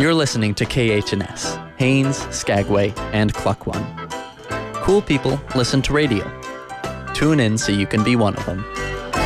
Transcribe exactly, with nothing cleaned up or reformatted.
You're listening to K H N S, Haines, Skagway, and Cluck One. Cool people listen to radio. Tune in so you can be one of them.